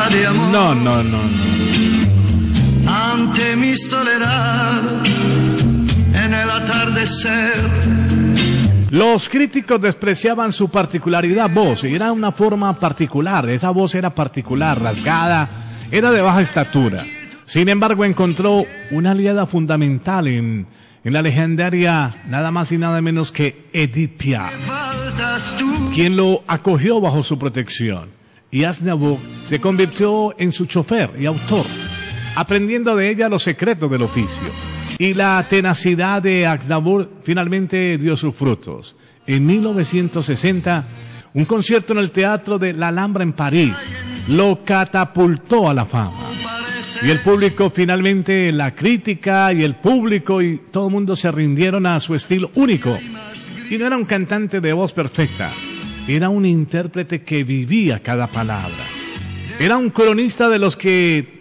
de amor. No. Ante mi soledad en el atardecer. Los críticos despreciaban su particularidad voz, y era una forma particular, esa voz era particular, rasgada, era de baja estatura. Sin embargo, encontró una aliada fundamental en la legendaria nada más y nada menos que Edith Piaf, quien lo acogió bajo su protección, y Aznavour se convirtió en su chofer y autor, aprendiendo de ella los secretos del oficio. Y la tenacidad de Aznavour finalmente dio sus frutos. En 1960, un concierto en el Teatro de la Alhambra en París lo catapultó a la fama. Y el público finalmente, la crítica y el público y todo el mundo se rindieron a su estilo único. Y no era un cantante de voz perfecta, era un intérprete que vivía cada palabra. Era un cronista de los que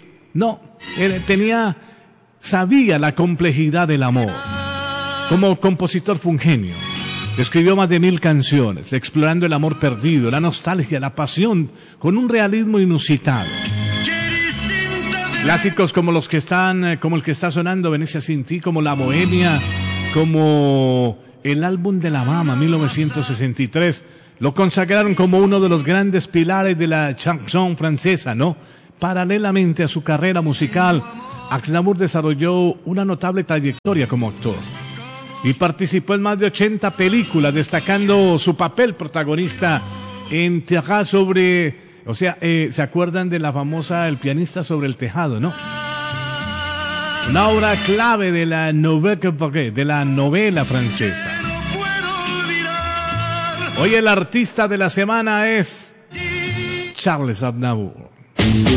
sabía la complejidad del amor. Como compositor fue un genio. Escribió más de 1000 canciones, explorando el amor perdido, la nostalgia, la pasión, con un realismo inusitado. Clásicos como el que está sonando, Venecia sin ti, como La Bohemia, como el álbum de la Mama, 1963, lo consagraron como uno de los grandes pilares de la chanson francesa, ¿no? Paralelamente a su carrera musical, Aznavour desarrolló una notable trayectoria como actor y participó en más de 80 películas, destacando su papel protagonista en Terrasse sobre, ¿se acuerdan de la famosa El pianista sobre el tejado, no? Una obra clave de la novela francesa. Hoy el artista de la semana es Charles Aznavour.